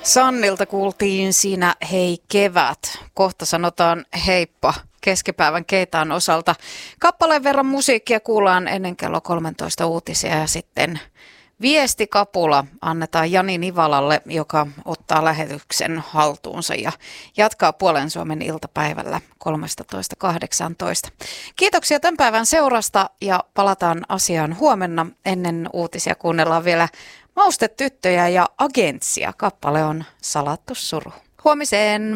Sannilta kuultiin siinä Hei kevät. Kohta sanotaan heippa keskipäivän Keitaan osalta. Kappaleen verran musiikkia kuullaan ennen kello 13 uutisia ja sitten viestikapula annetaan Jani Nivalalle, joka ottaa lähetyksen haltuunsa ja jatkaa Puolen Suomen iltapäivällä 13.18. Kiitoksia tämän päivän seurasta ja palataan asiaan huomenna. Ennen uutisia kuunnellaan vielä Maustetyttöjä ja Agentsia. Kappale on Salattu suru. Huomiseen!